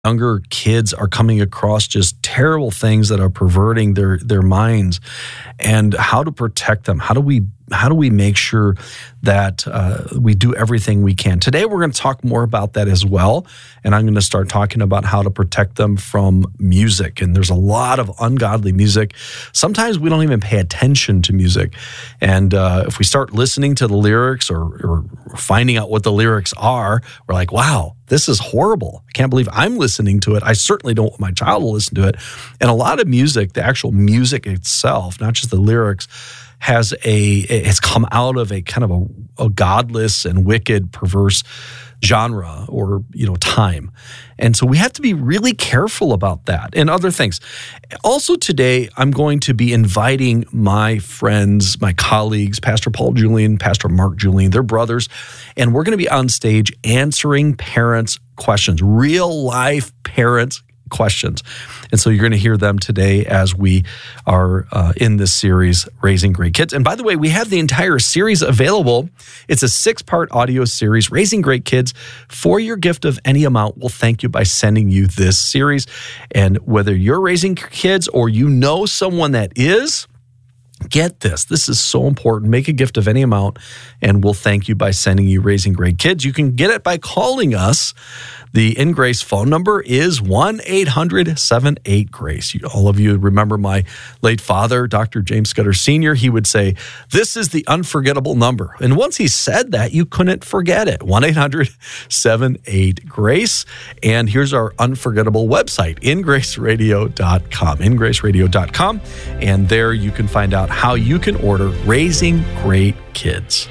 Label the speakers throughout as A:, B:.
A: Younger kids are coming across just terrible things that are perverting their minds, and how to protect them. How do we make sure that we do everything we can? Today, we're going to talk more about that as well, and I'm going to start talking about how to protect them from music. And there's a lot of ungodly music. Sometimes we don't even pay attention to music, and if we start listening to the lyrics or finding out what the lyrics are, we're like, wow, this is horrible. I can't believe I'm listening to it. I certainly don't want my child to listen to it. And a lot of music, the actual music itself, not just the lyrics, has come out of a kind of a godless and wicked, perverse genre or, time. And so we have to be really careful about that and other things. Also today, I'm going to be inviting my friends, my colleagues, Pastor Paul Julian, Pastor Mark Julian, they're brothers, and we're going to be on stage answering parents' questions, real life parents' questions. And so you're going to hear them today as we are in this series, Raising Great Kids. And by the way, we have the entire series available. It's a 6-part audio series, Raising Great Kids. For your gift of any amount, we'll thank you by sending you this series. And whether you're raising kids or you know someone that is, get this. This is so important. Make a gift of any amount, and we'll thank you by sending you Raising Great Kids. You can get it by calling us. The In Grace phone number is 1-800-78-GRACE. All of you remember my late father, Dr. James Scudder Sr. He would say, this is the unforgettable number. And once he said that, you couldn't forget it. 1-800-78-GRACE. And here's our unforgettable website, ingraceradio.com, ingraceradio.com. And there you can find out how you can order Raising Great Kids.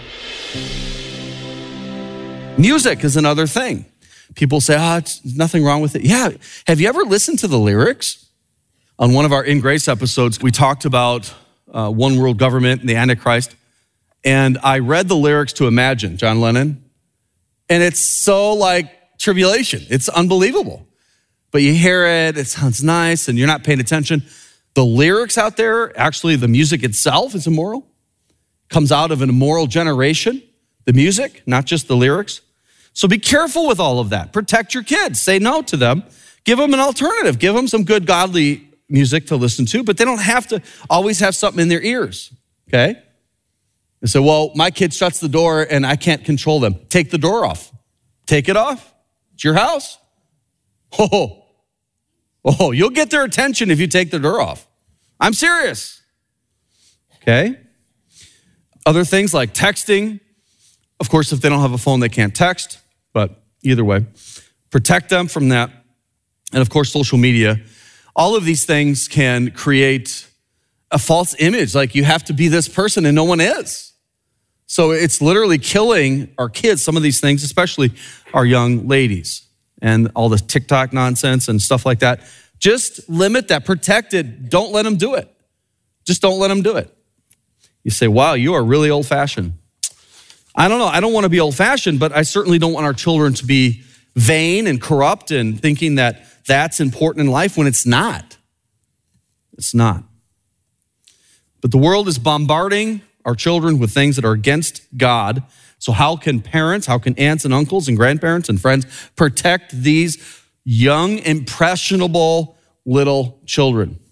A: Music is another thing. People say, it's nothing wrong with it. Yeah. Have you ever listened to the lyrics? On one of our In Grace episodes, we talked about one world government and the Antichrist. And I read the lyrics to Imagine, John Lennon. And it's so like tribulation. It's unbelievable. But you hear it, it sounds nice, and you're not paying attention. The lyrics out there, actually the music itself is immoral. Comes out of an immoral generation. The music, not just the lyrics. So be careful with all of that. Protect your kids. Say no to them. Give them an alternative. Give them some good godly music to listen to, but they don't have to always have something in their ears, okay? And so, well, my kid shuts the door and I can't control them. Take the door off. Take it off. It's your house. Oh, you'll get their attention if you take the door off. I'm serious, okay? Other things like texting. Of course, if they don't have a phone, they can't text, but either way, protect them from that. And of course, social media. All of these things can create a false image, like you have to be this person and no one is. So it's literally killing our kids, some of these things, especially our young ladies and all the TikTok nonsense and stuff like that. Just limit that, protect it. Don't let them do it. Just don't let them do it. You say, wow, you are really old-fashioned. I don't know. I don't want to be old-fashioned, but I certainly don't want our children to be vain and corrupt and thinking that that's important in life when it's not. It's not. But the world is bombarding our children with things that are against God. So how can parents, how can aunts and uncles and grandparents and friends protect these young, impressionable little children?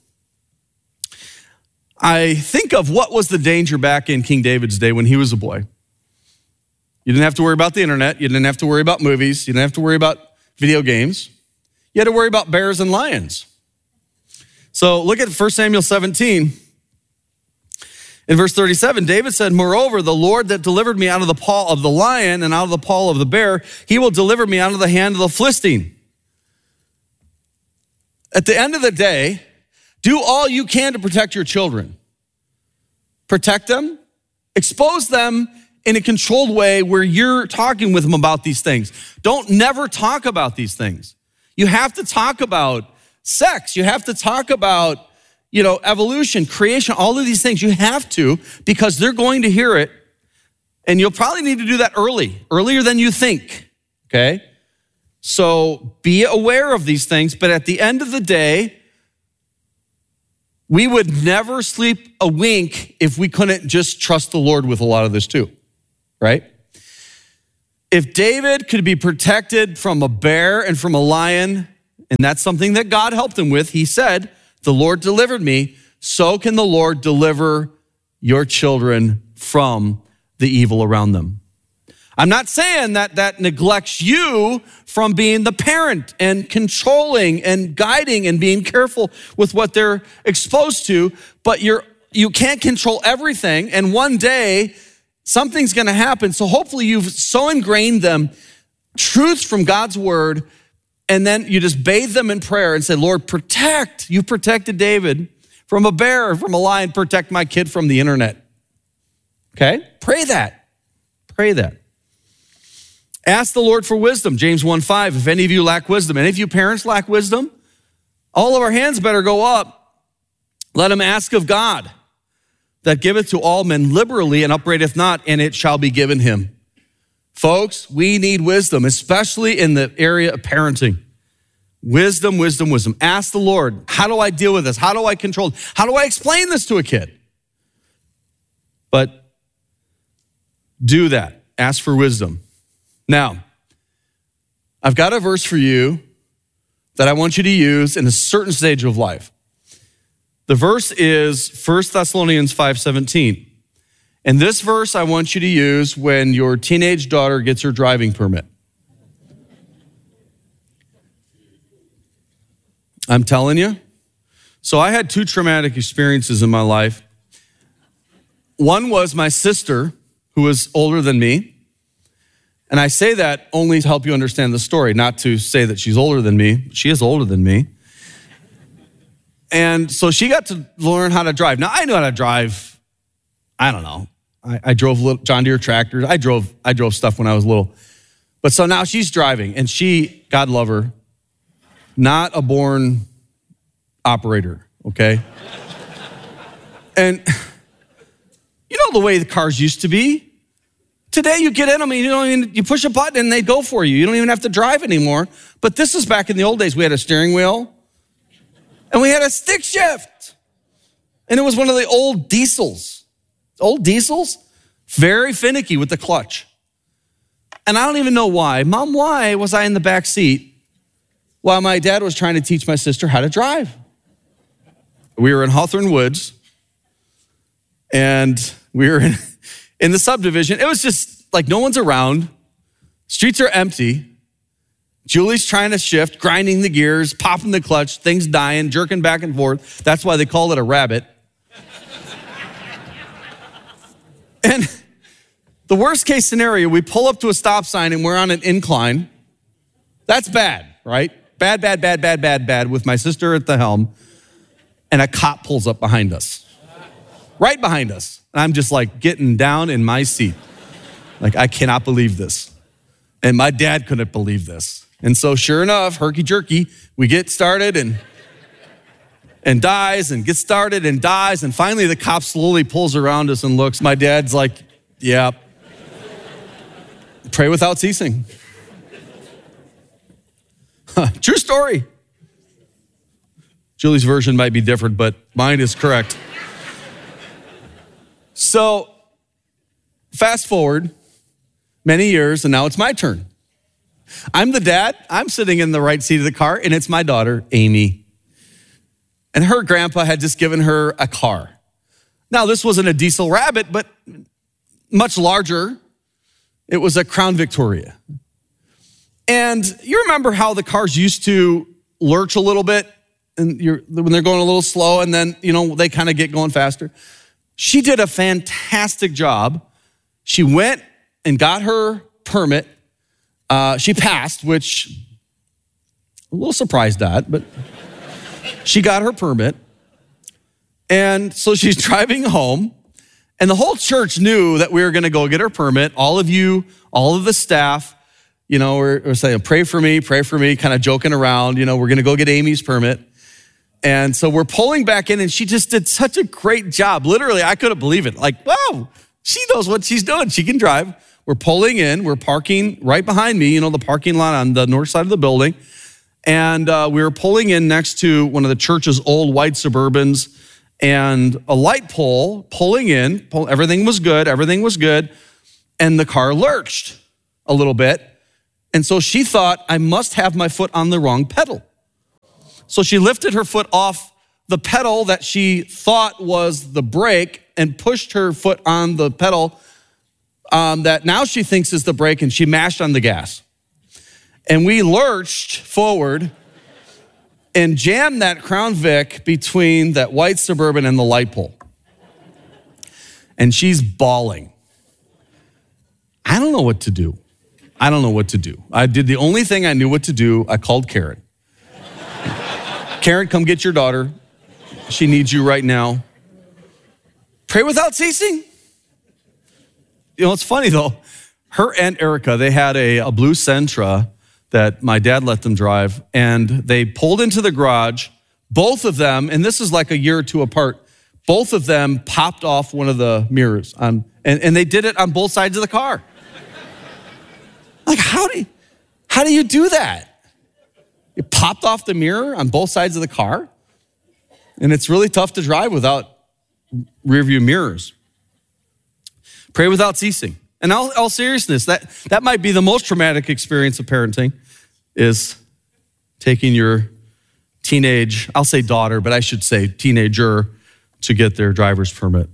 A: I think of what was the danger back in King David's day when he was a boy. You didn't have to worry about the internet. You didn't have to worry about movies. You didn't have to worry about video games. You had to worry about bears and lions. So look at 1 Samuel 17. In verse 37, David said, moreover, the Lord that delivered me out of the paw of the lion and out of the paw of the bear, he will deliver me out of the hand of the Philistine. At the end of the day, do all you can to protect your children. Protect them, expose them in a controlled way where you're talking with them about these things. Don't never talk about these things. You have to talk about sex. You have to talk about, evolution, creation, all of these things. You have to, because they're going to hear it. And you'll probably need to do that earlier than you think, okay? So be aware of these things. But at the end of the day, we would never sleep a wink if we couldn't just trust the Lord with a lot of this too, right? If David could be protected from a bear and from a lion and that's something that God helped him with. He said, the Lord delivered me, so can the Lord deliver your children from the evil around them. I'm not saying that neglects you from being the parent and controlling and guiding and being careful with what they're exposed to, but you can't control everything, and one day something's gonna happen. So hopefully you've so ingrained them truths from God's word, and then you just bathe them in prayer and say, Lord, protect. You protected David from a bear, from a lion, protect my kid from the internet. Okay? Pray that. Pray that. Ask the Lord for wisdom. James 1:5, if any of you lack wisdom, any of you parents lack wisdom, all of our hands better go up. Let him ask of God, that giveth to all men liberally and upbraideth not, and it shall be given him. Folks, we need wisdom, especially in the area of parenting. Wisdom, wisdom, wisdom. Ask the Lord, how do I deal with this? How do I control? How do I explain this to a kid? But do that. Ask for wisdom. Now, I've got a verse for you that I want you to use in a certain stage of life. The verse is 1 Thessalonians 5:17. And this verse I want you to use when your teenage daughter gets her driving permit. I'm telling you. So I had two traumatic experiences in my life. One was my sister, who was older than me. And I say that only to help you understand the story, not to say that she's older than me. She is older than me. And so she got to learn how to drive. Now, I knew how to drive, I don't know. I drove little John Deere tractors. I drove stuff when I was little. But so now she's driving, and she, God love her, not a born operator, okay? And you know the way the cars used to be. Today you get in them and you push a button and they go for you. You don't even have to drive anymore. But this is back in the old days. We had a steering wheel and we had a stick shift. And it was one of the old diesels. Old diesels, very finicky with the clutch. And I don't even know why. Mom, why was I in the back seat while my dad was trying to teach my sister how to drive? We were in Hawthorne Woods and we were in the subdivision. It was just like no one's around. Streets are empty. Julie's trying to shift, grinding the gears, popping the clutch, things dying, jerking back and forth. That's why they call it a rabbit. And the worst case scenario, we pull up to a stop sign and we're on an incline. That's bad, right? Bad with my sister at the helm. And a cop pulls up behind us. Right behind us. And I'm just like getting down in my seat. Like, I cannot believe this. And my dad couldn't believe this. And so sure enough, herky-jerky, we get started and dies and gets started and dies. And finally the cop slowly pulls around us and looks. My dad's like, yeah, pray without ceasing. True story. Julie's version might be different, but mine is correct. So fast forward many years, and now it's my turn. I'm the dad. I'm sitting in the right seat of the car, and it's my daughter, Amy. And her grandpa had just given her a car. Now, this wasn't a diesel Rabbit, but much larger. It was a Crown Victoria. And you remember how the cars used to lurch a little bit and when they're going a little slow, and then, they kind of get going faster. She did a fantastic job. She went and got her permit. She passed, which I'm a little surprised at, but she got her permit. And so she's driving home, and the whole church knew that we were gonna go get her permit. All of the staff, we're saying, pray for me, kind of joking around, we're gonna go get Amy's permit. And so we're pulling back in, and she just did such a great job. Literally, I couldn't believe it. Like, wow, she knows what she's doing. She can drive. We're pulling in. We're parking right behind me, the parking lot on the north side of the building. And we were pulling in next to one of the church's old white Suburbans, and a light pole pulling in. Everything was good. And the car lurched a little bit. And so she thought, I must have my foot on the wrong pedal. So she lifted her foot off the pedal that she thought was the brake and pushed her foot on the pedal that now she thinks is the brake, and she mashed on the gas. And we lurched forward and jammed that Crown Vic between that white Suburban and the light pole. And she's bawling. I don't know what to do. I did the only thing I knew what to do. I called Karen. Karen, come get your daughter. She needs you right now. Pray without ceasing. You know, it's funny though. Her Aunt Erica, they had a blue Sentra that my dad let them drive, and they pulled into the garage. Both of them, and this is like a year or two apart, both of them popped off one of the mirrors, and they did it on both sides of the car. Like, how do you do that? You popped off the mirror on both sides of the car? And it's really tough to drive without rear view mirrors. Pray without ceasing. In all seriousness, that might be the most traumatic experience of parenting, is taking your teenage, I'll say daughter, but I should say teenager, to get their driver's permit.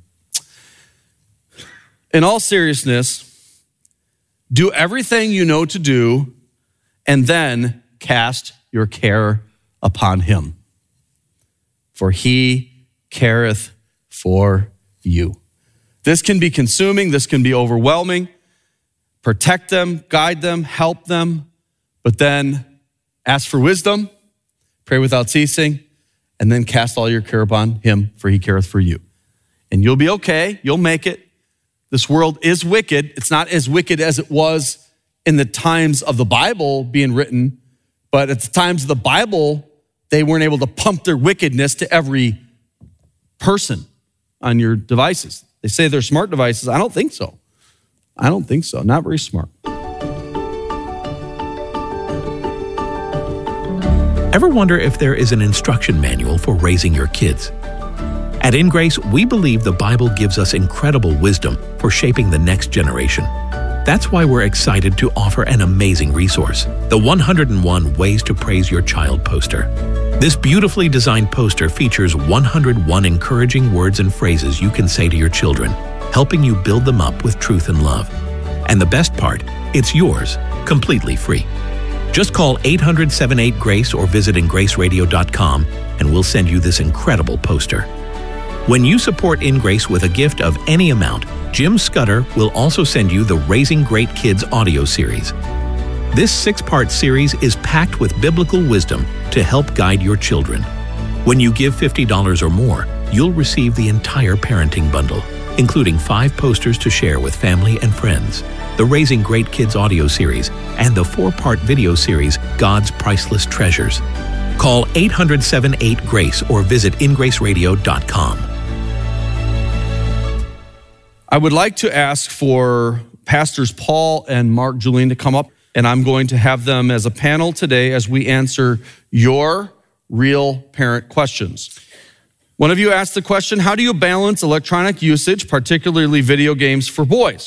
A: In all seriousness, do everything you know to do, and then cast your care upon him. For he careth for you. This can be consuming, this can be overwhelming. Protect them, guide them, help them, but then ask for wisdom, pray without ceasing, and then cast all your care upon him, for he careth for you. And you'll be okay, you'll make it. This world is wicked. It's not as wicked as it was in the times of the Bible being written, but at the times of the Bible, they weren't able to pump their wickedness to every person on your devices. They say they're smart devices. I don't think so. Not very smart.
B: Ever wonder if there is an instruction manual for raising your kids? At InGrace, we believe the Bible gives us incredible wisdom for shaping the next generation. That's why we're excited to offer an amazing resource, the 101 Ways to Praise Your Child poster. This beautifully designed poster features 101 encouraging words and phrases you can say to your children, helping you build them up with truth and love. And the best part, it's yours, completely free. Just call 800-78-GRACE or visit ingraceradio.com and we'll send you this incredible poster. When you support InGrace with a gift of any amount, Jim Scudder will also send you the Raising Great Kids audio series. This 6-part series is packed with biblical wisdom to help guide your children. When you give $50 or more, you'll receive the entire parenting bundle, including 5 posters to share with family and friends, the Raising Great Kids audio series, and the 4-part video series, God's Priceless Treasures. Call 800-78-GRACE or visit ingraceradio.com.
A: I would like to ask for Pastors Paul and Mark Julian to come up, and I'm going to have them as a panel today as we answer your real parent questions. One of you asked the question, how do you balance electronic usage, particularly video games for boys?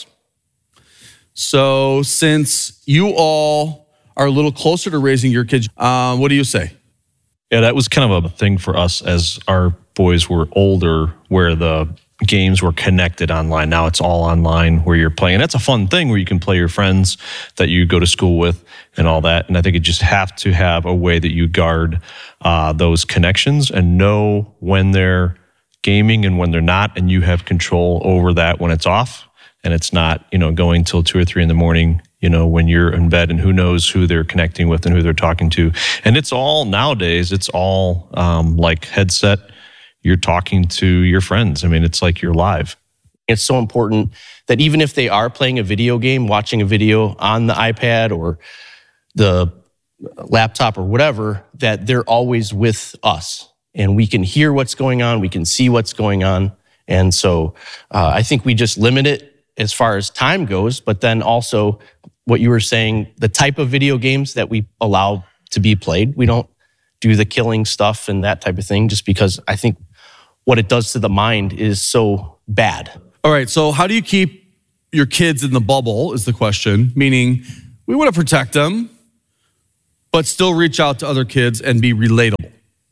A: So since you all are a little closer to raising your kids, what do you say?
C: Yeah, that was kind of a thing for us as our boys were older, where the games were connected online. Now it's all online where you're playing. And that's a fun thing where you can play your friends that you go to school with and all that. And I think you just have to have a way that you guard those connections and know when they're gaming and when they're not. And you have control over that when it's off. And it's not, going till 2 or 3 in the morning, when you're in bed, and who knows who they're connecting with and who they're talking to. And it's all nowadays, it's all like headset. You're talking to your friends. I mean, it's like you're live.
D: It's so important that even if they are playing a video game, watching a video on the iPad or the laptop or whatever, that they're always with us and we can hear what's going on. We can see what's going on. And so I think we just limit it as far as time goes, but then also what you were saying, the type of video games that we allow to be played. We don't do the killing stuff and that type of thing, just because I think what it does to the mind is so bad.
A: All right, so how do you keep your kids in the bubble is the question, meaning we want to protect them, but still reach out to other kids and be relatable.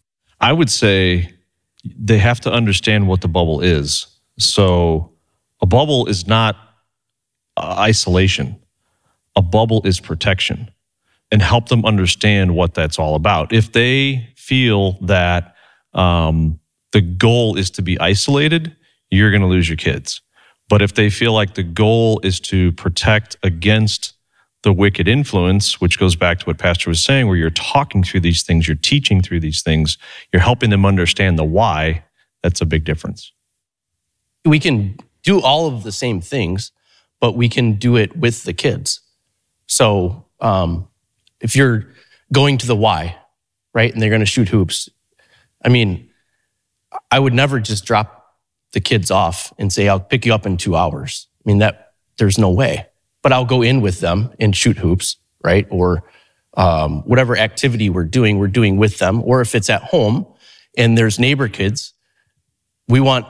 C: I would say they have to understand what the bubble is. So a bubble is not isolation. A bubble is protection, and help them understand what that's all about. If they feel that the goal is to be isolated, you're going to lose your kids. But if they feel like the goal is to protect against the wicked influence, which goes back to what Pastor was saying, where you're talking through these things, you're teaching through these things, you're helping them understand the why, that's a big difference.
D: We can do all of the same things, but we can do it with the kids. So if you're going to the Y, right, and they're going to shoot hoops, I mean, I would never just drop the kids off and say, I'll pick you up in 2 hours. I mean, there's no way. But I'll go in with them and shoot hoops, right? Or whatever activity we're doing with them. Or if it's at home and there's neighbor kids, we want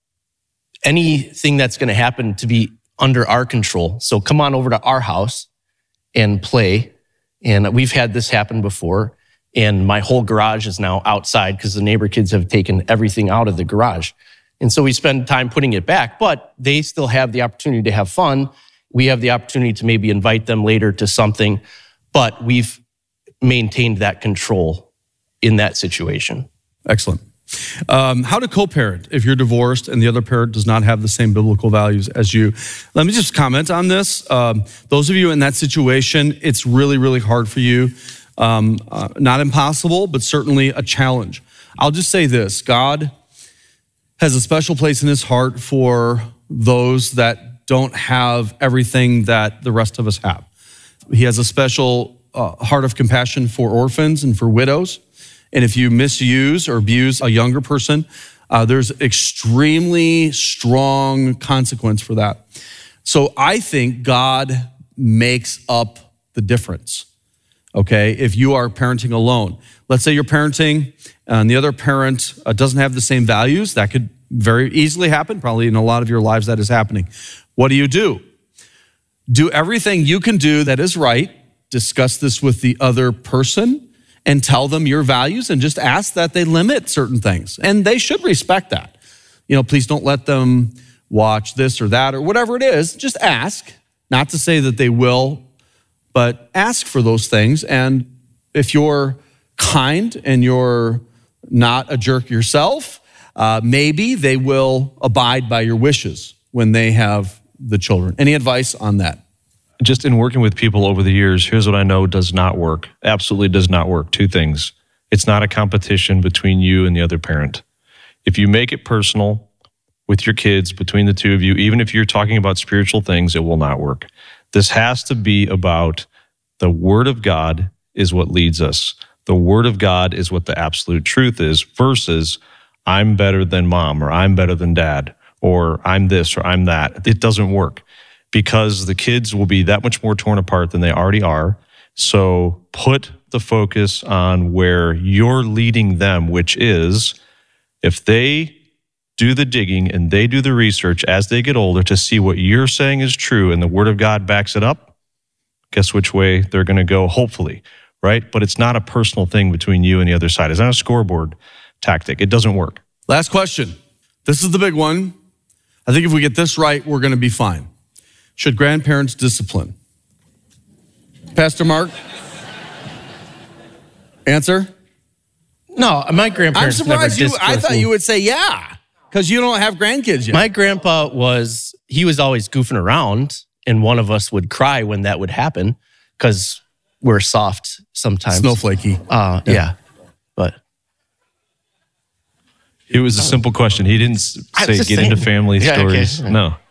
D: anything that's going to happen to be under our control. So come on over to our house and play. And we've had this happen before. And my whole garage is now outside because the neighbor kids have taken everything out of the garage. And so we spend time putting it back, but they still have the opportunity to have fun. We have the opportunity to maybe invite them later to something, but we've maintained that control in that situation.
A: Excellent. How to co-parent if you're divorced and the other parent does not have the same biblical values as you. Let me just comment on this. Those of you in that situation, it's really, really hard for you. Not impossible, but certainly a challenge. I'll just say this. God has a special place in his heart for those that don't have everything that the rest of us have. He has a special heart of compassion for orphans and for widows. And if you misuse or abuse a younger person, there's extremely strong consequence for that. So I think God makes up the difference, okay? If you are parenting alone, let's say you're parenting and the other parent doesn't have the same values, that could very easily happen. Probably in a lot of your lives that is happening. What do? Do everything you can do that is right. Discuss this with the other person and tell them your values and just ask that they limit certain things. And they should respect that. Please don't let them watch this or that or whatever it is. Just ask, not to say that they will, but ask for those things. And if you're kind and you're not a jerk yourself, maybe they will abide by your wishes when they have the children. Any advice on that?
C: Just in working with people over the years, here's what I know does not work. Absolutely does not work. 2 things. It's not a competition between you and the other parent. If you make it personal with your kids, between the two of you, even if you're talking about spiritual things, it will not work. This has to be about the Word of God is what leads us. The Word of God is what the absolute truth is versus I'm better than mom or I'm better than dad or I'm this or I'm that. It doesn't work because the kids will be that much more torn apart than they already are. So put the focus on where you're leading them, which is if they do the digging and they do the research as they get older to see what you're saying is true and the Word of God backs it up, guess which way they're going to go, hopefully, right? But it's not a personal thing between you and the other side. It's not a scoreboard tactic. It doesn't work.
A: Last question. This is the big one. I think if we get this right, we're going to be fine. Should grandparents discipline? Pastor Mark? Answer?
D: No, my grandparents never disciplined.
A: I thought you would say yeah, because you don't have grandkids yet.
D: My grandpa he was always goofing around, and one of us would cry when that would happen because we're soft sometimes.
A: Snowflakey.
D: Yeah. But
C: it was a simple question. He didn't say get into family stories. Okay. No.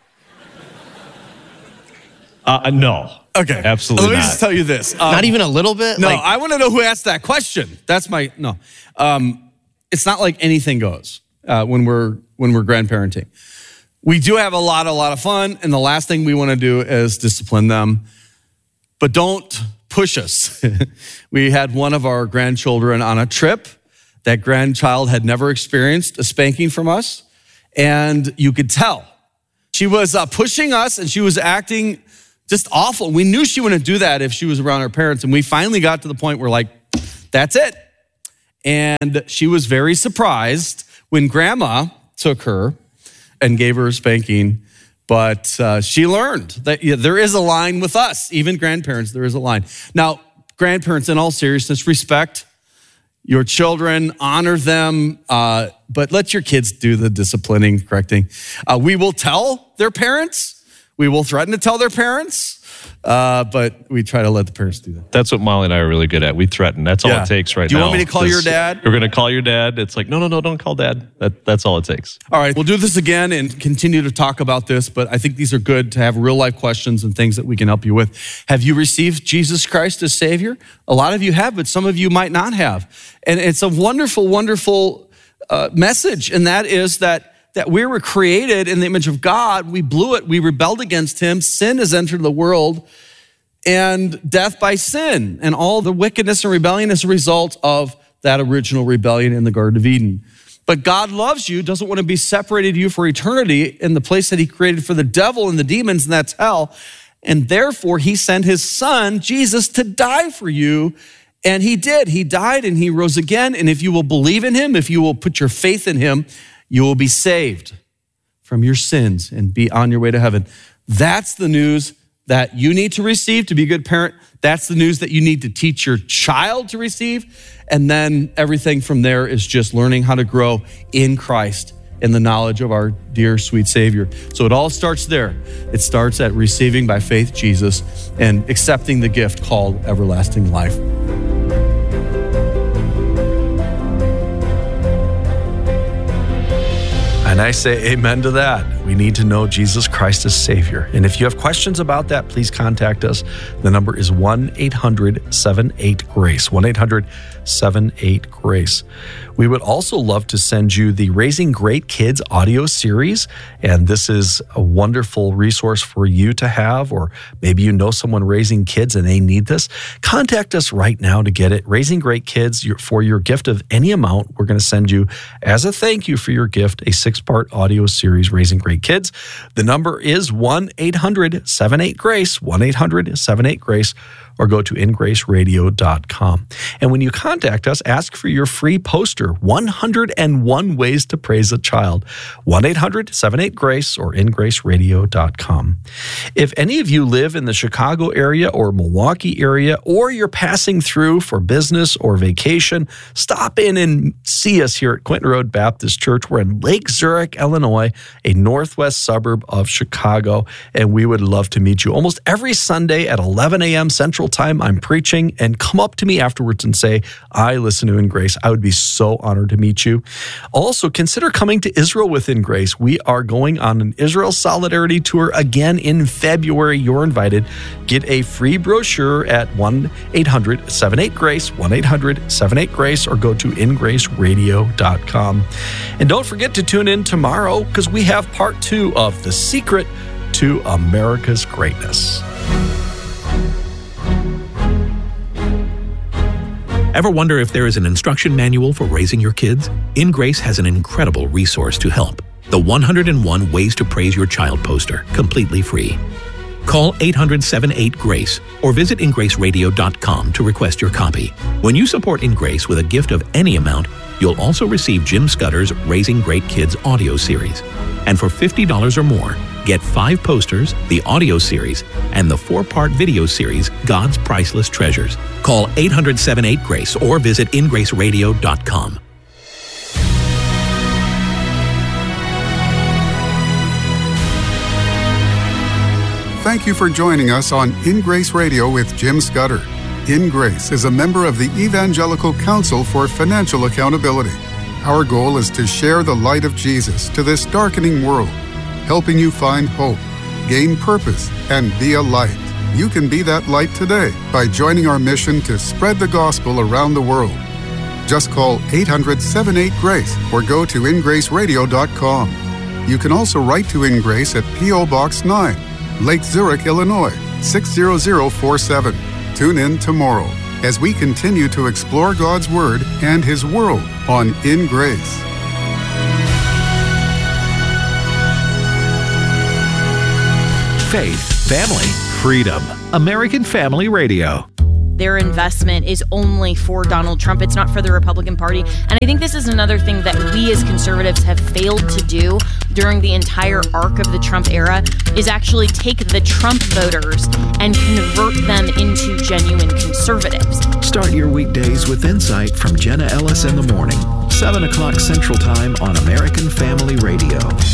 C: No.
A: Okay.
C: Absolutely
A: Let me
C: not.
A: just tell you this.
D: Not even a little bit?
A: No, I want to know who asked that question. That's my, no. It's not like anything goes when we're grandparenting. We do have a lot of fun, and the last thing we want to do is discipline them. But don't push us. We had one of our grandchildren on a trip. That grandchild had never experienced a spanking from us, and you could tell. She was pushing us, and she was acting just awful. We knew she wouldn't do that if she was around her parents, and we finally got to the point where, like, that's it. And she was very surprised when Grandma took her and gave her a spanking. But she learned that there is a line with us, even grandparents, there is a line. Now, grandparents, in all seriousness, respect your children, honor them, but let your kids do the disciplining, correcting. We will tell their parents. We will threaten to tell their parents. But we try to let the parents do that.
C: That's what Molly and I are really good at. We threaten. That's all it takes right now.
A: Do you want me to call your dad?
C: We're going to call your dad. It's like, no, don't call dad. That's all it takes.
A: All right, we'll do this again and continue to talk about this, but I think these are good to have real life questions and things that we can help you with. Have you received Jesus Christ as Savior? A lot of you have, but some of you might not have. And it's a wonderful, wonderful message, and that is that we were created in the image of God. We blew it. We rebelled against him. Sin has entered the world, and death by sin. And all the wickedness and rebellion is a result of that original rebellion in the Garden of Eden. But God loves you, doesn't want to be separated you for eternity in the place that he created for the devil and the demons, and that's hell. And therefore, he sent his son, Jesus, to die for you. And he did. He died and he rose again. And if you will believe in him, if you will put your faith in him, you will be saved from your sins and be on your way to heaven. That's the news that you need to receive to be a good parent. That's the news that you need to teach your child to receive. And then everything from there is just learning how to grow in Christ in the knowledge of our dear, sweet Savior. So it all starts there. It starts at receiving by faith Jesus and accepting the gift called everlasting life. And I say amen to that. We need to know Jesus Christ as Savior. And if you have questions about that, please contact us. The number is 1-800-78-GRACE, 1-800-78-GRACE. We would also love to send you the Raising Great Kids audio series. And this is a wonderful resource for you to have, or maybe you know someone raising kids and they need this. Contact us right now to get it. Raising Great Kids, for your gift of any amount, we're going to send you, as a thank you for your gift, a 6-part audio series, Raising Great Kids. The number is 1-800-78-GRACE, 1-800-78-GRACE, or go to ingraceradio.com. And when you contact us, ask for your free poster, 101 Ways to Praise a Child, 1-800-78-GRACE or ingraceradio.com. If any of you live in the Chicago area or Milwaukee area, or you're passing through for business or vacation, stop in and see us here at Quinton Road Baptist Church. We're in Lake Zurich, Illinois, a northwest suburb of Chicago, and we would love to meet you. Almost every Sunday at 11 a.m. Central Time, I'm preaching, and come up to me afterwards and say, I listen to In Grace. I would be so honored to meet you. Also, consider coming to Israel with In Grace. We are going on an Israel Solidarity Tour again in February. You're invited. Get a free brochure at 1-800-78-GRACE, 1-800-78-GRACE, or go to ingraceradio.com. And don't forget to tune in tomorrow, because we have part 2 of The Secret to America's Greatness.
B: Ever wonder if there is an instruction manual for raising your kids? In Grace has an incredible resource to help. The 101 Ways to Praise Your Child poster, completely free. Call 800-78-GRACE or visit ingraceradio.com to request your copy. When you support In Grace with a gift of any amount, you'll also receive Jim Scudder's Raising Great Kids audio series. And for $50 or more, get 5 posters, the audio series, and the 4-part video series, God's Priceless Treasures. Call 800-78-GRACE or visit ingraceradio.com.
E: Thank you for joining us on In Grace Radio with Jim Scudder. In Grace is a member of the Evangelical Council for Financial Accountability. Our goal is to share the light of Jesus to this darkening world, helping you find hope, gain purpose, and be a light. You can be that light today by joining our mission to spread the gospel around the world. Just call 800-78-GRACE or go to ingraceradio.com. You can also write to In Grace at P.O. Box 9, Lake Zurich, Illinois, 60047. Tune in tomorrow as we continue to explore God's Word and His world on In Grace.
B: Faith, family, freedom. American Family Radio.
F: their investment is only for Donald Trump. It's not for the Republican Party. And I think this is another thing that we as conservatives have failed to do during the entire arc of the Trump era is actually take the Trump voters and convert them into genuine conservatives.
G: Start your weekdays with insight from Jenna Ellis in the morning, 7 o'clock Central Time on American Family Radio.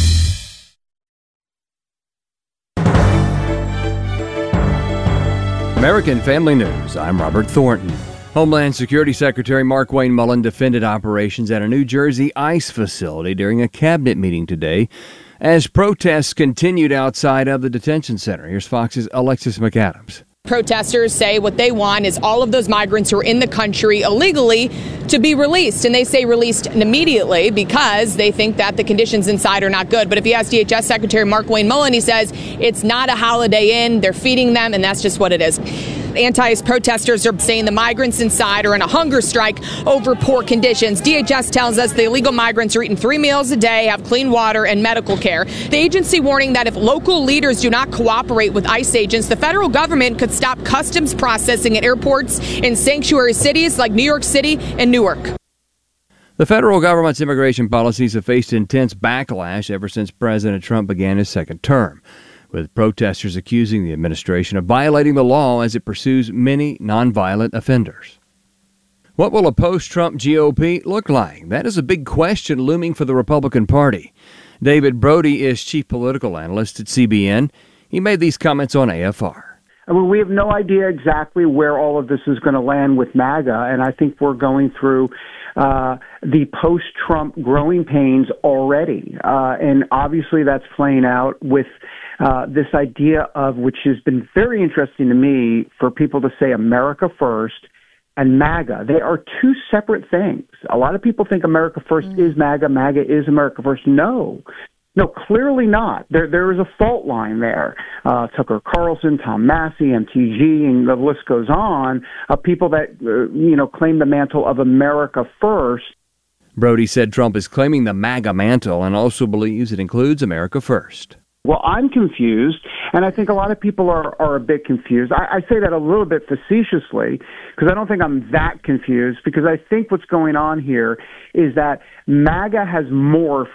H: American Family News, I'm Robert Thornton. Homeland Security Secretary Markwayne Mullin defended operations at a New Jersey ICE facility during a cabinet meeting today as protests continued outside of the detention center. Here's Fox's Alexis McAdams.
I: Protesters say what they want is all of those migrants who are in the country illegally to be released. And they say released immediately because they think that the conditions inside are not good. But if you ask DHS Secretary Markwayne Mullin, he says it's not a Holiday Inn. They're feeding them, and that's just what it is. Anti-ICE protesters are saying the migrants inside are in a hunger strike over poor conditions. DHS tells us the illegal migrants are eating 3 meals a day, have clean water and medical care. The agency warning that if local leaders do not cooperate with ICE agents, the federal government could stop customs processing at airports in sanctuary cities like New York City and Newark.
H: The federal government's immigration policies have faced intense backlash ever since President Trump began his second term, with protesters accusing the administration of violating the law as it pursues many nonviolent offenders. What will a post-Trump GOP look like? That is a big question looming for the Republican Party. David Brody is chief political analyst at CBN. He made these comments on AFR.
J: I mean, we have no idea exactly where all of this is going to land with MAGA, and I think we're going through the post-Trump growing pains already. And obviously that's playing out with this idea of, which has been very interesting to me, for people to say America first and MAGA. They are two separate things. A lot of people think America first is MAGA, MAGA is America first. No, clearly not. There is a fault line there. Tucker Carlson, Tom Massey, MTG, and the list goes on, of people that, claim the mantle of America first.
H: Brody said Trump is claiming the MAGA mantle and also believes it includes America first.
J: Well, I'm confused, and I think a lot of people are a bit confused. I say that a little bit facetiously because I don't think I'm that confused, because I think what's going on here is that MAGA has morphed,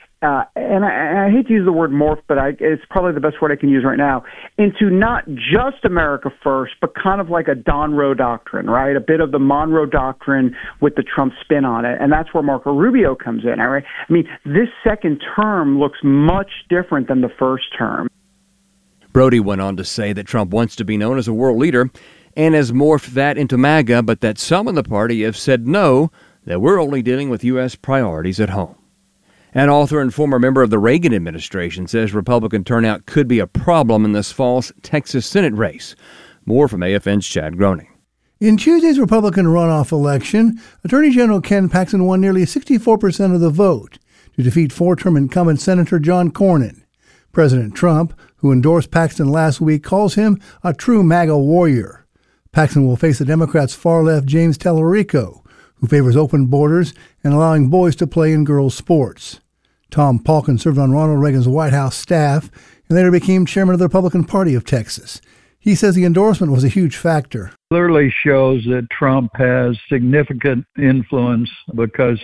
J: and I hate to use the word morph, but it's probably the best word I can use right now, into not just America first, but kind of like a Monroe Doctrine, right? A bit of the Monroe Doctrine with the Trump spin on it. And that's where Marco Rubio comes in, all right? I mean, this second term looks much different than the first term.
H: Brody went on to say that Trump wants to be known as a world leader and has morphed that into MAGA, but that some in the party have said no, that we're only dealing with U.S. priorities at home. An author and former member of the Reagan administration says Republican turnout could be a problem in this fall's Texas Senate race. More from AFN's Chad Groening.
K: In Tuesday's Republican runoff election, Attorney General Ken Paxton won nearly 64% of the vote to defeat four-term incumbent Senator John Cornyn. President Trump, who endorsed Paxton last week, calls him a true MAGA warrior. Paxton will face the Democrats' far-left James Tallarico, who favors open borders and allowing boys to play in girls' sports. Tom Palkin served on Ronald Reagan's White House staff and later became chairman of the Republican Party of Texas. He says the endorsement was a huge factor.
L: Clearly shows that Trump has significant influence, because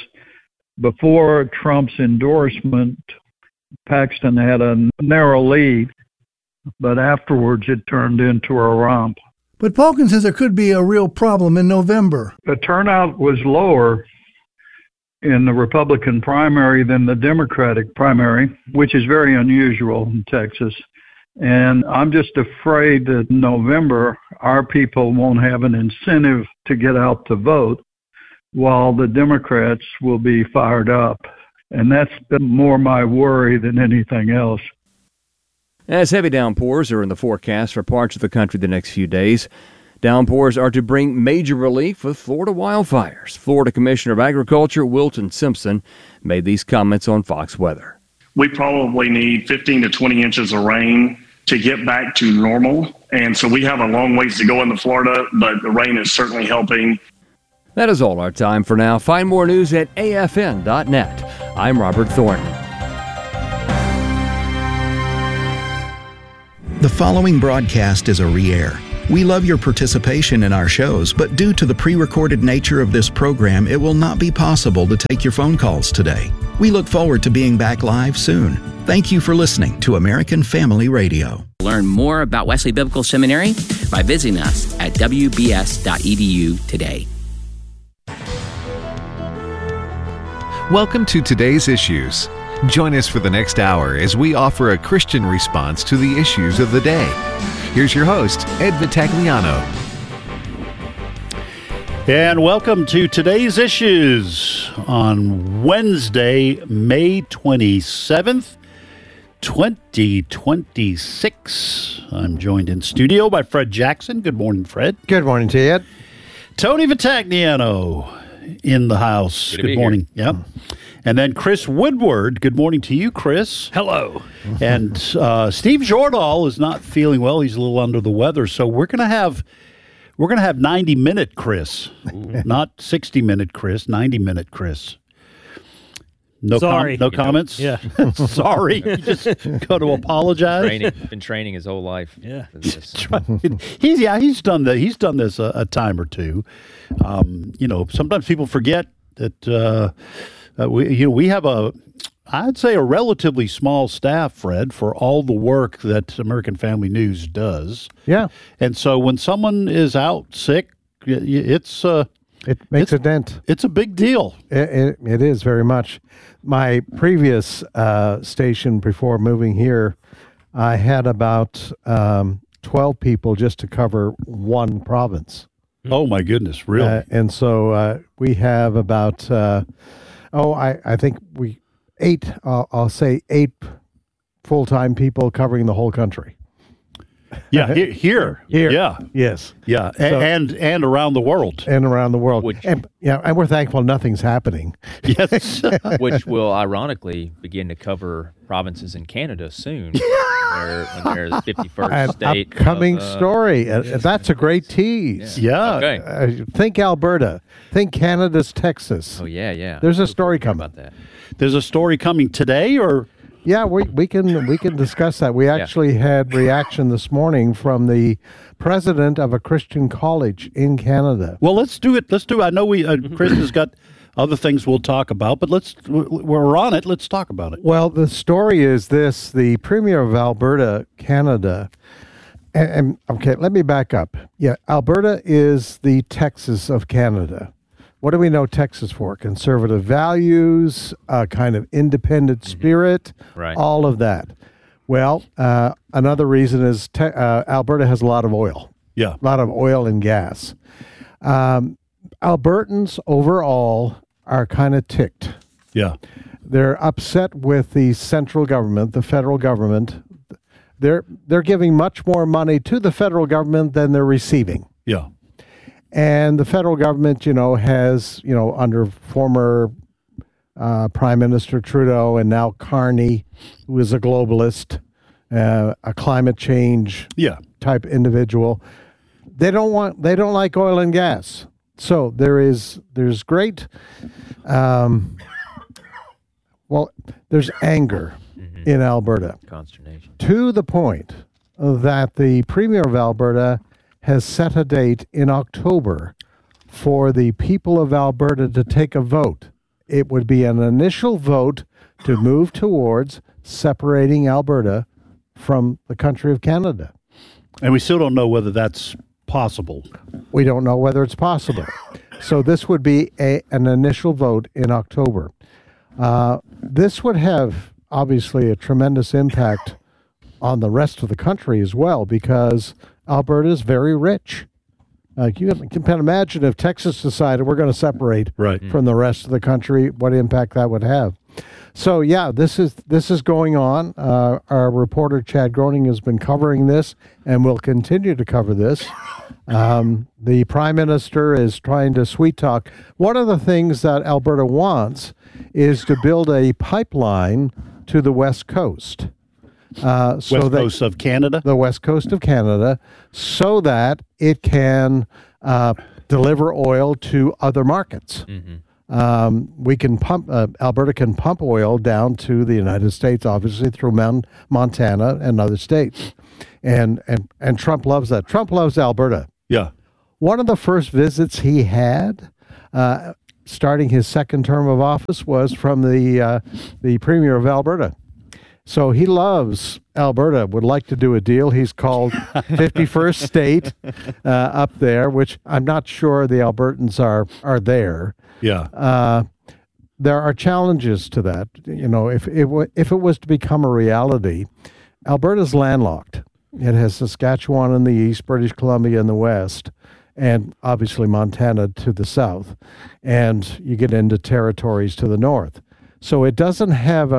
L: before Trump's endorsement, Paxton had a narrow lead, but afterwards it turned into a romp.
K: But Palkin says there could be a real problem in November.
L: The turnout was lower in the Republican primary than the Democratic primary, which is very unusual in Texas. And I'm just afraid that in November, our people won't have an incentive to get out to vote, while the Democrats will be fired up. And that's been more my worry than anything else.
H: As heavy downpours are in the forecast for parts of the country the next few days, downpours are to bring major relief with Florida wildfires. Florida Commissioner of Agriculture Wilton Simpson made these comments on Fox Weather.
M: We probably need 15 to 20 inches of rain to get back to normal. And so we have a long ways to go in Florida, but the rain is certainly helping.
H: That is all our time for now. Find more news at afn.net. I'm Robert Thornton.
G: The following broadcast is a re-air. We love your participation in our shows, but due to the pre-recorded nature of this program, it will not be possible to take your phone calls today. We look forward to being back live soon. Thank you for listening to American Family Radio.
N: Learn more about Wesley Biblical Seminary by visiting us at wbs.edu today.
O: Welcome to Today's Issues. Join us for the next hour as we offer a Christian response to the issues of the day. Here's your host, Ed Vitagliano.
P: And welcome to Today's Issues on Wednesday, May 27th, 2026. I'm joined in studio by Fred Jackson. Good morning, Fred.
Q: Good morning to you, Ed.
P: Tony Vitagliano in the house. Good morning. Yep. And then Chris Woodward. Good morning to you, Chris.
R: Hello.
P: And Steve Jordahl is not feeling well. He's a little under the weather. So we're going to have 90-minute Chris, not 60-minute Chris, 90-minute Chris. No comments?
R: Yeah.
P: Sorry. You just got to apologize.
R: Been training his whole life.
P: Yeah.
R: For this.
P: He's done this a time or two. Sometimes people forget that we have I'd say a relatively small staff, Fred, for all the work that American Family News does.
Q: Yeah.
P: And so when someone is out sick, it
Q: makes a dent.
P: It's a big deal.
Q: It is very much. My previous station before moving here, I had about 12 people just to cover one province.
P: Oh, my goodness, really?
Q: And so we have about, I think I'll say eight full-time people covering the whole country.
P: Yeah, here. Yeah.
Q: Yes.
P: Yeah, and around the world.
Q: And around the world. And we're thankful nothing's happening.
P: Yes.
R: Which will ironically begin to cover provinces in Canada soon. when they're the 51st state.
Q: Upcoming story. That's a great tease.
P: Yeah.
R: Okay.
Q: Think Alberta. Think Canada's Texas.
R: Oh, yeah.
Q: There's a story coming.
R: About that.
P: There's a story coming today, or?
Q: Yeah, we can discuss that. We actually had reaction this morning from the president of a Christian college in Canada.
P: Well, let's do it. I know Chris has got other things we'll talk about, but we're on it. Let's talk about it.
Q: Well, the story is this: the Premier of Alberta, Canada, and okay, let me back up. Yeah, Alberta is the Texas of Canada. What do we know Texas for? Conservative values, a kind of independent spirit,
R: right.
Q: All of that. Well, another reason is Alberta has a lot of oil.
P: Yeah.
Q: A lot of oil and gas. Albertans overall are kind of ticked.
P: Yeah.
Q: They're upset with the central government, the federal government. They're giving much more money to the federal government than they're receiving.
P: Yeah.
Q: And the federal government, has, under former Prime Minister Trudeau and now Carney, who is a globalist, a climate change type individual, they don't like oil and gas. So there's great, there's anger in Alberta.
R: Consternation.
Q: To the point that the Premier of Alberta has set a date in October for the people of Alberta to take a vote. It would be an initial vote to move towards separating Alberta from the country of Canada.
P: And we still don't know whether that's possible.
Q: We don't know whether it's possible. So this would be an initial vote in October. This would have, obviously, a tremendous impact on the rest of the country as well, because Alberta is very rich. You can imagine if Texas decided we're going to separate from the rest of the country, what impact that would have. So yeah, this is going on. Our reporter Chad Groening has been covering this and will continue to cover this. The Prime Minister is trying to sweet talk. One of the things that Alberta wants is to build a pipeline to the West Coast.
P: Coast of Canada?
Q: The West Coast of Canada, so that it can deliver oil to other markets. we can pump. Alberta can pump oil down to the United States, obviously through Montana and other states, and Trump loves that. Trump loves Alberta.
P: Yeah.
Q: One of the first visits he had, starting his second term of office, was from the Premier of Alberta. So he loves Alberta, would like to do a deal. He's called 51st state up there, which I'm not sure the Albertans are there.
P: Yeah.
Q: There are challenges to that. You know, if it was to become a reality, Alberta's landlocked. It has Saskatchewan in the east, British Columbia in the west, and obviously Montana to the south. And you get into territories to the north. So it doesn't have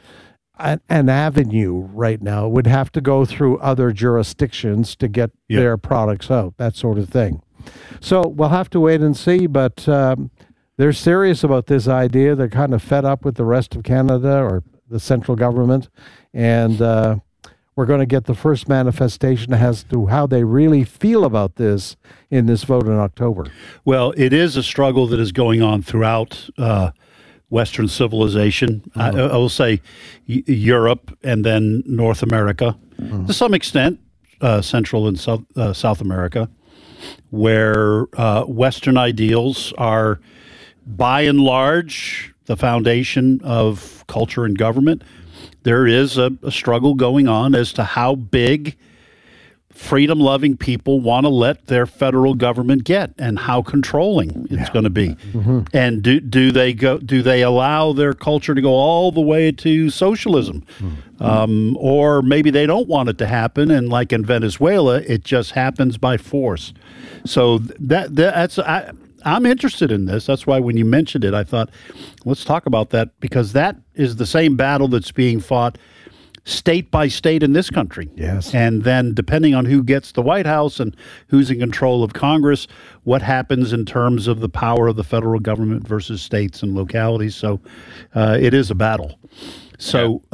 Q: an avenue right now. It would have to go through other jurisdictions to get their products out, that sort of thing. So we'll have to wait and see, but they're serious about this idea. They're kind of fed up with the rest of Canada or the central government, and we're going to get the first manifestation as to how they really feel about this in this vote in October.
P: Well, it is a struggle that is going on throughout Western civilization. I will say Europe and then North America, to some extent, Central and South America, where Western ideals are, by and large, the foundation of culture and government. There is a struggle going on as to how big freedom-loving people want to let their federal government get, and how controlling it's going to be. And do they allow their culture to go all the way to socialism, or maybe they don't want it to happen, and like in Venezuela, it just happens by force. So that's I'm interested in this. That's why when you mentioned it, I thought, let's talk about that, because that is the same battle that's being fought state by state in this country.
Q: Yes.
P: And then depending on who gets the White House and who's in control of Congress, what happens in terms of the power of the federal government versus states and localities. So it is a battle. So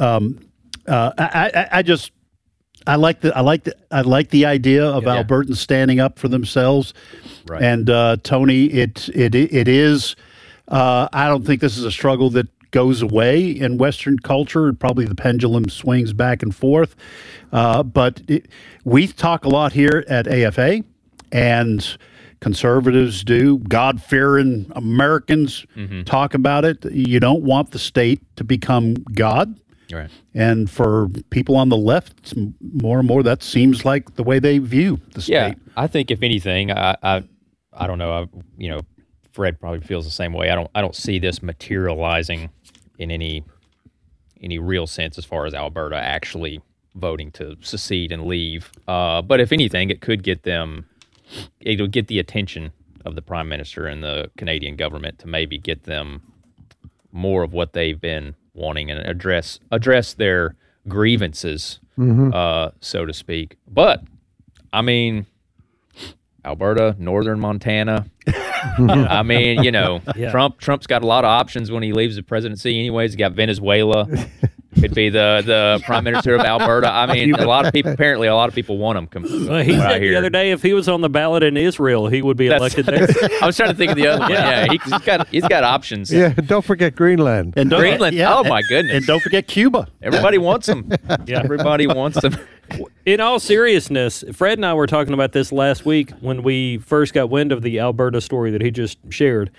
P: I like the idea of Albertans standing up for themselves.
R: Right.
P: And Tony, it is. I don't think this is a struggle that goes away in Western culture. Probably the pendulum swings back and forth. But we talk a lot here at AFA, and conservatives do. God-fearing Americans talk about it. You don't want the state to become God.
R: Right.
P: And for people on the left, more and more, that seems like the way they view the state.
R: Yeah, I think if anything, I don't know. Fred probably feels the same way. I don't see this materializing in any real sense as far as Alberta actually voting to secede and leave. But if anything, it could get them. It'll get the attention of the Prime Minister and the Canadian government to maybe get them more of what they've been wanting and address their grievances, so to speak. But I mean, Alberta, northern Montana. I mean, Trump's got a lot of options when he leaves the presidency. Anyways, he's got Venezuela. Could be the prime minister of Alberta. I mean, a lot of people want him.
S: Well, he said the other day if he was on the ballot in Israel, he would be elected there.
R: I was trying to think of the other one. Yeah, he's got options.
Q: Yeah, don't forget Greenland.
R: And Greenland. Yeah, oh my goodness.
P: And don't forget Cuba.
R: Everybody wants them. Yeah. Everybody wants them.
S: In all seriousness, Fred and I were talking about this last week when we first got wind of the Alberta story that he just shared.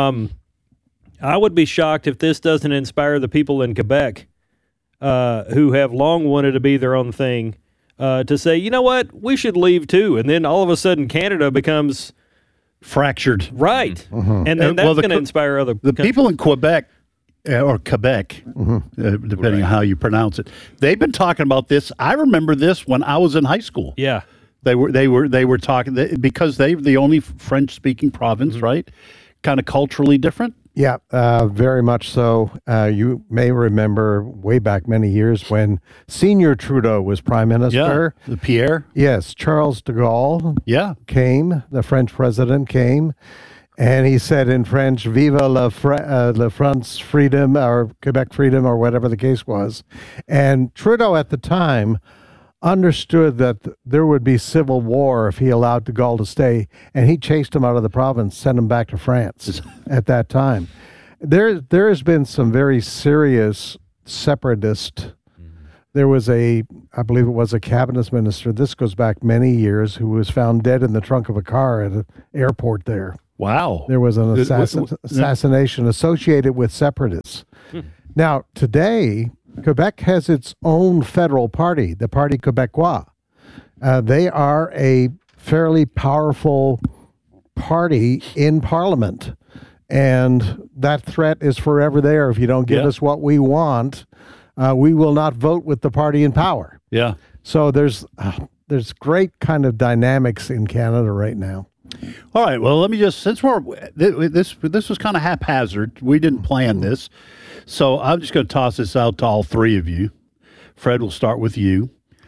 S: I would be shocked if this doesn't inspire the people in Quebec who have long wanted to be their own thing to say, you know what, we should leave too. And then all of a sudden Canada becomes
P: fractured.
S: Right. And then that's going to inspire other countries.
P: People in Quebec, or Quebec, depending on how you pronounce it, they've been talking about this. I remember this when I was in high school.
S: Yeah.
P: They were talking, because they're the only French-speaking province, right? Kind of culturally different.
Q: Yeah, very much so. You may remember way back many years when Senior Trudeau was prime minister.
P: Yeah, the Pierre.
Q: Yes, Charles de Gaulle came, the French president came, and he said in French, "Vive la France freedom," or Quebec freedom, or whatever the case was. And Trudeau at the time understood that there would be civil war if he allowed de Gaulle to stay, and he chased him out of the province, sent him back to France at that time. There has been some very serious separatist. There was I believe it was a cabinet minister, this goes back many years, who was found dead in the trunk of a car at an airport there.
P: Wow.
Q: There was an assassination associated with separatists. Now, today, Quebec has its own federal party, the Parti Québécois. They are a fairly powerful party in Parliament. And that threat is forever there. If you don't give us what we want, we will not vote with the party in power.
P: Yeah.
Q: So there's great kind of dynamics in Canada right now.
P: All right. Well, let me just, since this was kind of haphazard, we didn't plan this, so I'm just going to toss this out to all three of you. Fred, we'll start with you.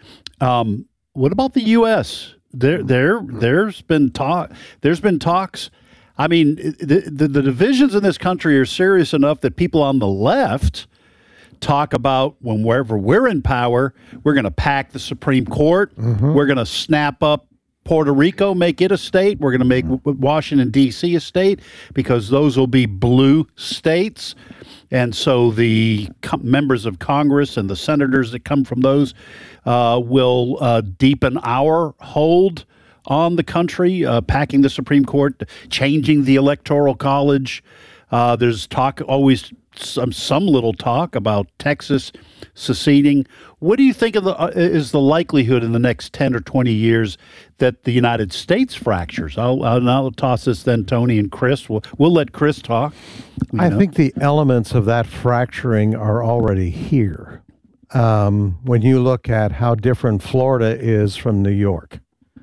P: What about the U.S.? There's been talks. I mean, the divisions in this country are serious enough that people on the left talk about wherever we're in power, we're going to pack the Supreme Court. We're going to snap up Puerto Rico, make it a state. We're going to make Washington, D.C. a state because those will be blue states. And so the members of Congress and the senators that come from those will deepen our hold on the country, packing the Supreme Court, changing the Electoral College. There's always some little talk about Texas seceding. What do you think is the likelihood in the next 10 or 20 years that the United States fractures? I'll toss this then, Tony and Chris. We'll let Chris talk.
Q: I think the elements of that fracturing are already here. When you look at how different Florida is from New York,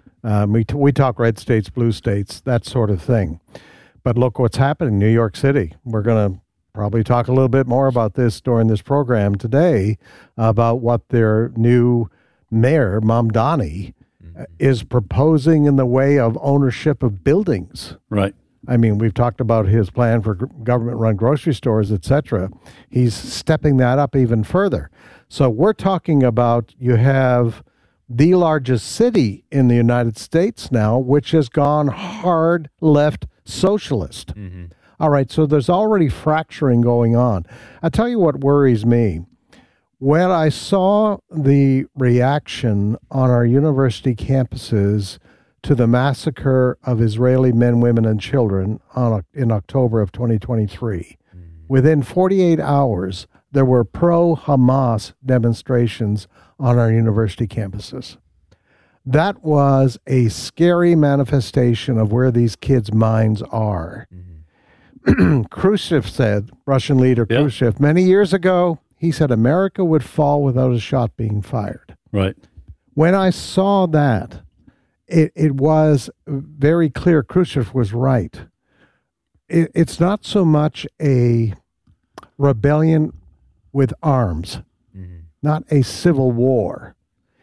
Q: we talk red states, blue states, that sort of thing. But look what's happening in New York City. We're going to probably talk a little bit more about this during this program today, about what their new mayor, Mamdani, is proposing in the way of ownership of buildings.
P: Right.
Q: I mean, we've talked about his plan for government-run grocery stores, etc. He's stepping that up even further. So we're talking about, you have the largest city in the United States now, which has gone hard left socialist. All right, so there's already fracturing going on. I'll tell you what worries me. When I saw the reaction on our university campuses to the massacre of Israeli men, women, and children in October of 2023, within 48 hours, there were pro-Hamas demonstrations on our university campuses. That was a scary manifestation of where these kids' minds are. Khrushchev said, Russian leader Khrushchev, many years ago, he said America would fall without a shot being fired.
P: Right.
Q: When I saw that, it was very clear Khrushchev was right. It's not so much a rebellion with arms, not a civil war.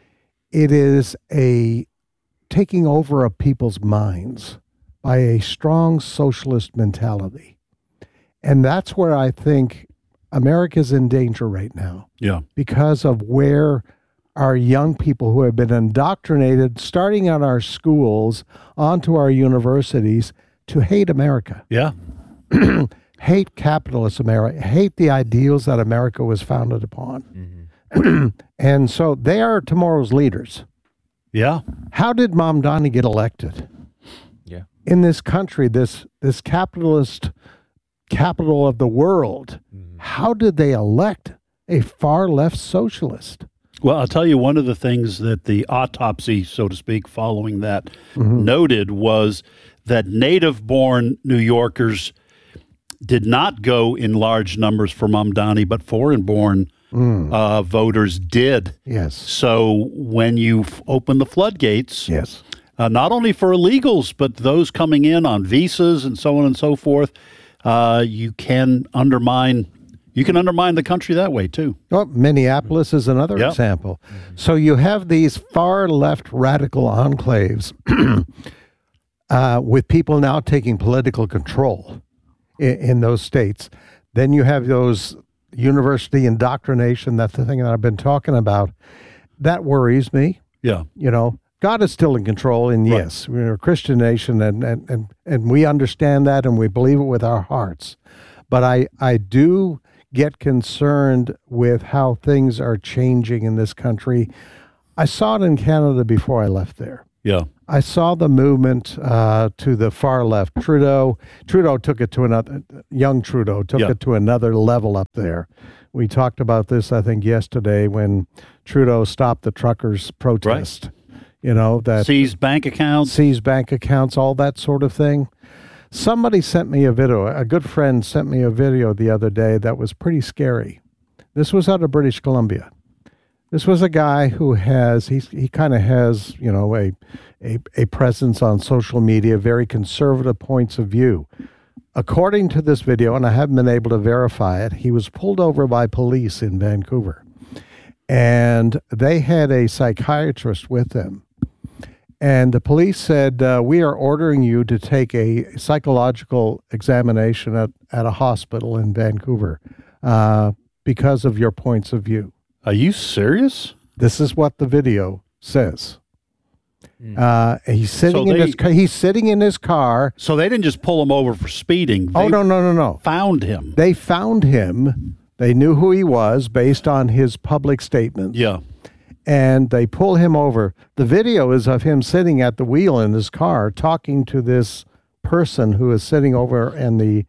Q: It is a taking over of people's minds by a strong socialist mentality. And that's where I think America's in danger right now.
P: Yeah.
Q: Because of where our young people who have been indoctrinated, starting at our schools, onto our universities, to hate America.
P: Yeah.
Q: Hate capitalist America, hate the ideals that America was founded upon. And so they are tomorrow's leaders.
P: Yeah.
Q: How did Mamdani get elected?
R: Yeah.
Q: In this country, this capitalist capital of the world, how did they elect a far left socialist?
P: Well, I'll tell you, one of the things that the autopsy, so to speak, following that noted was that native-born New Yorkers did not go in large numbers for Mamdani, but foreign-born voters did.
Q: Yes.
P: So when you open the floodgates,
Q: yes,
P: not only for illegals, but those coming in on visas and so on and so forth, you can undermine the country that way too.
Q: Well, Minneapolis is another example. So you have these far left radical enclaves with people now taking political control in those states. Then you have those university indoctrination. That's the thing that I've been talking about. That worries me.
P: Yeah.
Q: You know, God is still in control, and yes, we're a Christian nation, and we understand that, and we believe it with our hearts. But I do get concerned with how things are changing in this country. I saw it in Canada before I left there.
P: Yeah.
Q: I saw the movement to the far left. Trudeau took it to another, young Trudeau took it to another level up there. We talked about this, I think, yesterday when Trudeau stopped the truckers' protest. Right. You know, that
P: seized bank accounts,
Q: all that sort of thing. Somebody sent me a video. A good friend sent me a video the other day that was pretty scary. This was out of British Columbia. This was a guy who he kind of has, you know, a presence on social media, very conservative points of view. According to this video, and I haven't been able to verify it, he was pulled over by police in Vancouver. And they had a psychiatrist with them. And the police said, we are ordering you to take a psychological examination at a hospital in Vancouver because of your points of view.
P: Are you serious?
Q: This is what the video says. He's sitting in his car.
P: So they didn't just pull him over for speeding.
Q: No.
P: Found him.
Q: They found him. They knew who he was based on his public statements.
P: Yeah.
Q: And they pull him over. The video is of him sitting at the wheel in his car talking to this person who is sitting over in the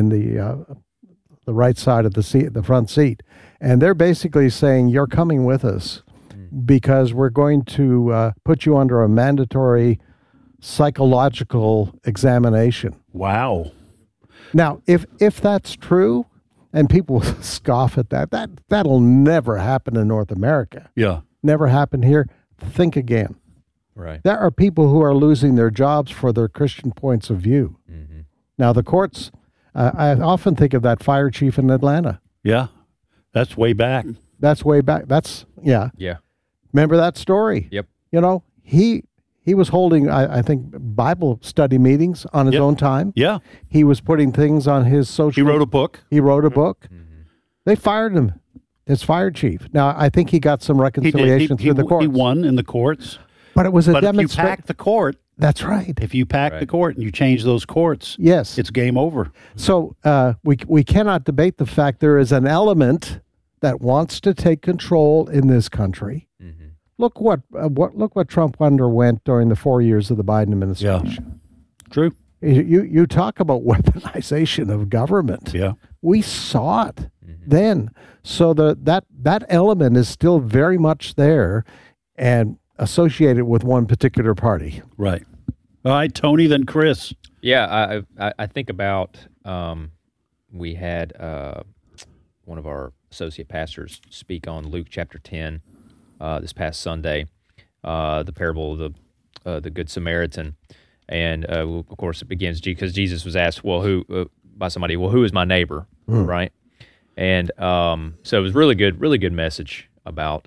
Q: right side of the seat, the front seat. And they're basically saying, you're coming with us because we're going to put you under a mandatory psychological examination.
P: Wow.
Q: Now, if that's true, and people scoff at that'll never happen in North America.
P: Yeah.
Q: Never happened here. Think again.
R: Right.
Q: There are people who are losing their jobs for their Christian points of view. Mm-hmm. Now, the courts, I often think of that fire chief in Atlanta.
P: Yeah. That's way back.
Q: Yeah. Remember that story?
R: Yep.
Q: You know, he was holding, I think, Bible study meetings on his own time.
P: Yeah.
Q: He was putting things on his social.
P: He wrote a book.
Q: Mm-hmm. They fired him as fire chief. Now, I think he got some reconciliation through the courts.
P: He won in the courts.
Q: But it was a demonstration.
P: If you pack the court.
Q: That's right.
P: If you pack the court and you change those courts,
Q: yes,
P: it's game over.
Q: So we cannot debate the fact there is an element that wants to take control in this country. Mm-hmm. Look what Trump underwent during the 4 years of the Biden administration.
P: Yeah. True.
Q: You talk about weaponization of government.
P: Yeah.
Q: We saw it then. So that element is still very much there and associated with one particular party.
P: Right. All right, Tony, then Chris.
R: Yeah, I think about we had one of our associate pastors speak on Luke chapter 10 this past Sunday, the parable of the Good Samaritan. And, of course, it begins because Jesus was asked, by somebody, who is my neighbor, right? And so it was really good message about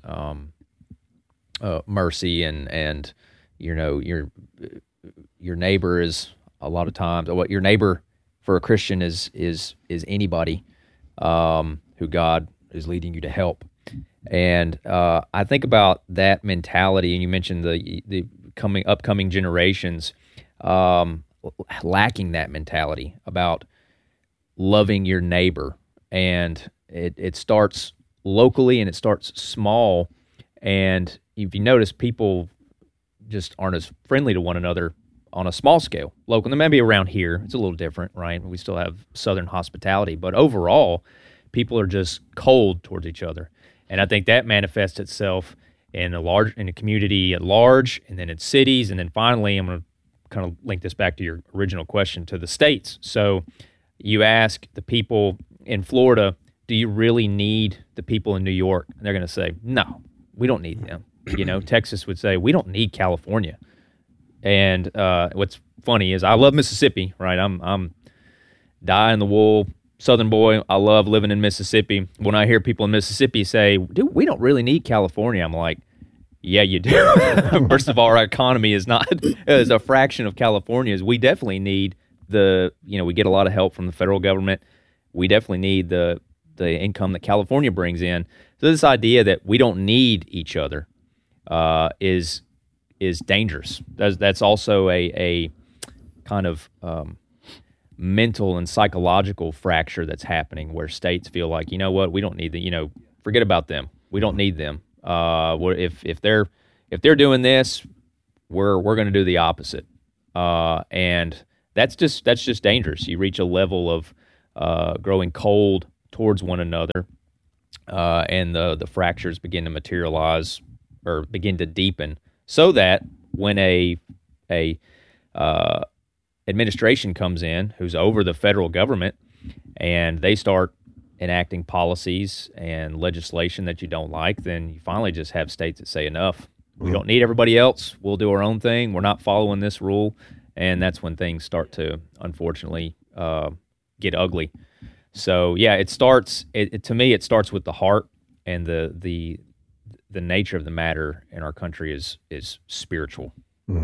R: mercy and you know, your neighbor is a lot of times what your neighbor for a Christian is anybody who God is leading you to help. And I think about that mentality, and you mentioned the upcoming generations lacking that mentality about loving your neighbor. And it starts locally and it starts small. And if you notice, people just aren't as friendly to one another on a small scale. Local, maybe around here, it's a little different, right? We still have Southern hospitality, but overall, people are just cold towards each other. And I think that manifests itself in a community at large, and then in cities, and then finally, I'm going to kind of link this back to your original question, to the states. So you ask the people in Florida, do you really need the people in New York? And they're going to say, no, we don't need them. You know, Texas would say, we don't need California. And what's funny is I love Mississippi, right? I'm dyed-in-the-wool Southern boy. I love living in Mississippi. When I hear people in Mississippi say, dude, we don't really need California, I'm like, yeah, you do. First of all, our economy is a fraction of California's. We definitely need we get a lot of help from the federal government. We definitely need the income that California brings in. So this idea that we don't need each other is dangerous. That's also a kind of mental and psychological fracture that's happening where states feel like, you know what, we don't need forget about them. We don't need them. If they're doing this, we're going to do the opposite. And that's just dangerous. You reach a level of growing cold towards one another, and the fractures begin to materialize or begin to deepen, so that when a administration comes in who's over the federal government and they start enacting policies and legislation that you don't like, then you finally just have states that say enough. We don't need everybody else. We'll do our own thing. We're not following this rule. And that's when things start to, unfortunately, get ugly. So, yeah, to me, it starts with the heart, and the nature of the matter in our country is spiritual.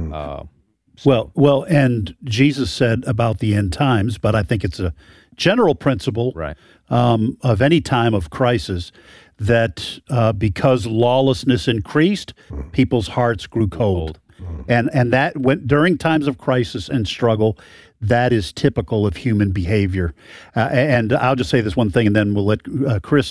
P: Well, and Jesus said about the end times, but I think it's a general principle of any time of crisis that because lawlessness increased, people's hearts grew cold. And that during times of crisis and struggle, that is typical of human behavior. And I'll just say this one thing, and then we'll let Chris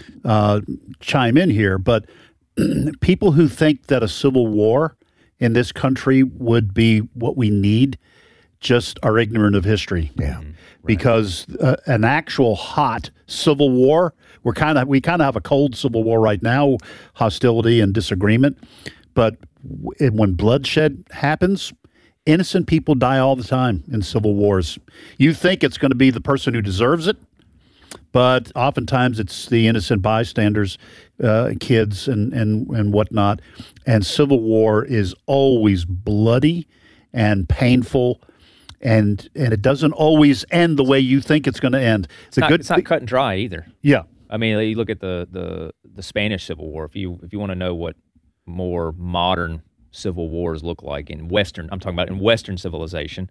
P: chime in here. But people who think that a civil war in this country would be what we need just are ignorant of history. Yeah. Because an actual hot civil war, we kind of have a cold civil war right now, hostility and disagreement. But when bloodshed happens, innocent people die all the time in civil wars. You think it's going to be the person who deserves it, but oftentimes it's the innocent bystanders, kids and whatnot. And civil war is always bloody and painful, and it doesn't always end the way you think it's going to end.
R: It's not cut and dry either.
P: Yeah.
R: I mean, you look at the Spanish Civil War. If you want to know what more modern civil wars look like in Western, I'm talking about in Western civilization,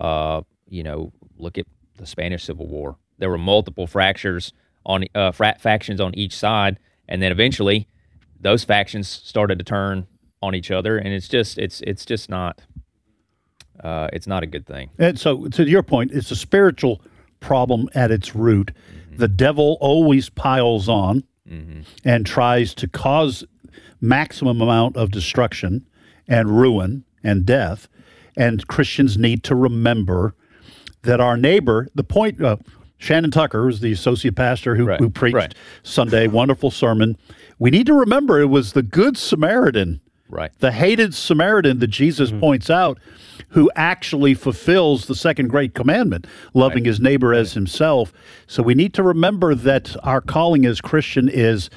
R: look at the Spanish Civil War. There were multiple fractures on factions on each side, and then eventually those factions started to turn on each other, and it's just not it's not a good thing.
P: And so, to your point, it's a spiritual problem at its root. Mm-hmm. The devil always piles on and tries to cause maximum amount of destruction and ruin and death, and Christians need to remember that our neighbor, the point, Shannon Tucker, who's the associate pastor who preached Sunday, wonderful sermon. We need to remember it was the Good Samaritan, the hated Samaritan that Jesus points out, who actually fulfills the second great commandment, loving his neighbor as himself. So we need to remember that our calling as Christian is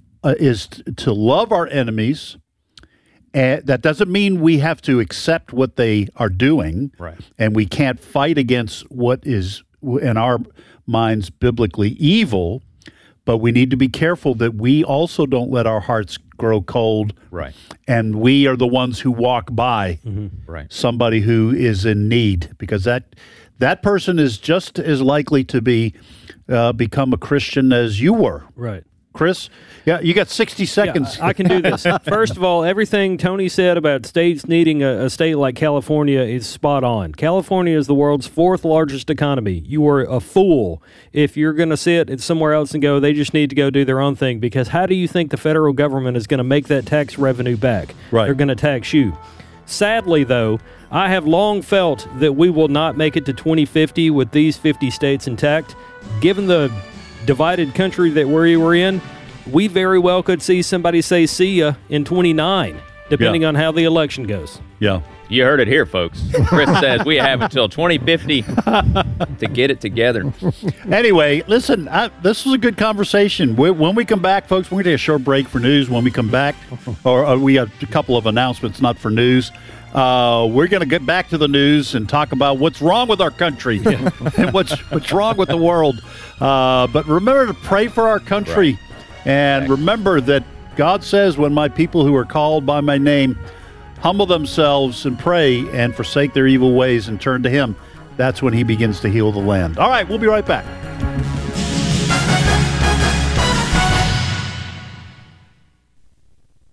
P: to love our enemies. And that doesn't mean we have to accept what they are doing, and we can't fight against what is, in our minds, biblically evil, but we need to be careful that we also don't let our hearts grow cold, and we are the ones who walk by somebody who is in need, because that person is just as likely to become a Christian as you were.
S: Right.
P: Chris? Yeah, you got 60 seconds.
S: Yeah, I can do this. First of all, everything Tony said about states needing a state like California is spot on. California is the world's fourth largest economy. You are a fool if you're going to sit somewhere else and go, they just need to go do their own thing, because how do you think the federal government is going to make that tax revenue back? They're going to tax you. Sadly, though, I have long felt that we will not make it to 2050 with these 50 states intact. Given the divided country that we were in, we very well could see somebody say see ya in 29, depending on how the election goes.
P: Yeah.
R: You heard it here, folks. Chris says we have until 2050 to get it together.
P: Anyway, listen, this was a good conversation. When we come back, folks, we're going to take a short break for news. When we come back, or we have a couple of announcements, not for news. We're going to get back to the news and talk about what's wrong with our country and what's wrong with the world. But remember to pray for our country. And remember that God says, when my people who are called by my name humble themselves and pray and forsake their evil ways and turn to him, that's when he begins to heal the land. All right, we'll be right back.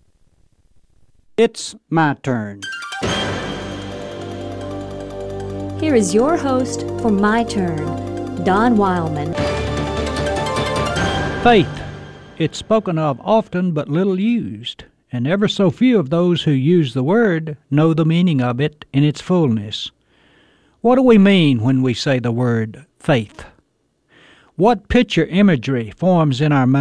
T: It's my turn. Here is your host for My Turn, Don Wildman.
U: Faith. It's spoken of often but little used, and ever so few of those who use the word know the meaning of it in its fullness. What do we mean when we say the word faith? What picture imagery forms in our mind